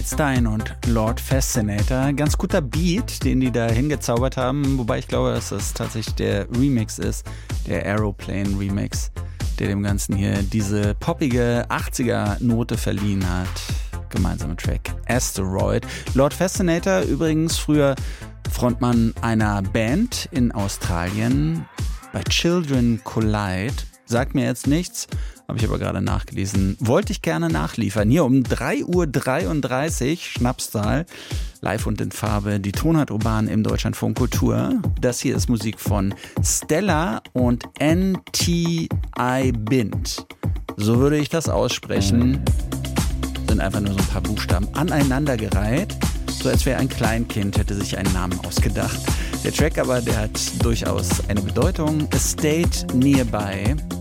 Nate Stein und Lord Fascinator. Ganz guter Beat, den die da hingezaubert haben. Wobei ich glaube, dass das tatsächlich der Remix ist. Der Aeroplane Remix, der dem Ganzen hier diese poppige 80er-Note verliehen hat. Gemeinsamer Track Asteroid. Lord Fascinator übrigens früher Frontmann einer Band in Australien. Bei Children Collide. Sagt mir jetzt nichts, habe ich aber gerade nachgelesen. Wollte ich gerne nachliefern. Hier um 3:33 Uhr, Schnapszahl, live und in Farbe, die Tonart Urban im Deutschlandfunk Kultur. Das hier ist Musik von Stella und N.T.I. Bind. So würde ich das aussprechen. Sind einfach nur so ein paar Buchstaben aneinandergereiht. So als wäre ein Kleinkind, hätte sich einen Namen ausgedacht. Der Track aber, der hat durchaus eine Bedeutung. A State Nearby.